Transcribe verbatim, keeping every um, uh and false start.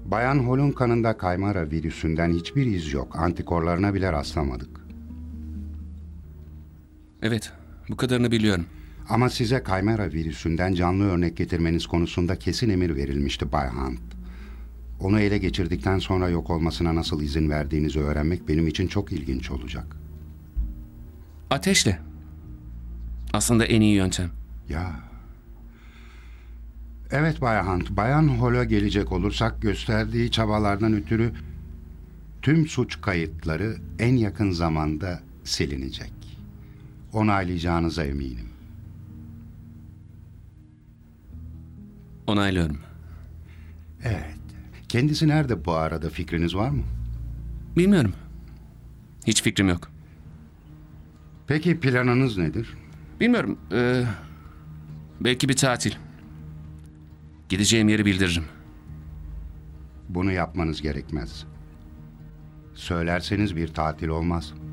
Bayan Hall'un kanında Kaymara virüsünden hiçbir iz yok. Antikorlarına bile rastlamadık. Evet, bu kadarını biliyorum. Ama size Kaymara virüsünden canlı örnek getirmeniz konusunda kesin emir verilmişti Bay Hunt. Onu ele geçirdikten sonra yok olmasına nasıl izin verdiğinizi öğrenmek benim için çok ilginç olacak. Ateşle. Aslında en iyi yöntem. Ya. Evet Bay Hunt, Bayan Hall'a gelecek olursak gösterdiği çabalardan ötürü tüm suç kayıtları en yakın zamanda silinecek. Onaylayacağınıza eminim. Onaylıyorum. Evet. Kendisi nerede bu arada, fikriniz var mı? Bilmiyorum. Hiç fikrim yok. Peki planınız nedir? Bilmiyorum. Ee, belki bir tatil. Gideceğim yeri bildiririm. Bunu yapmanız gerekmez. Söylerseniz bir tatil olmaz.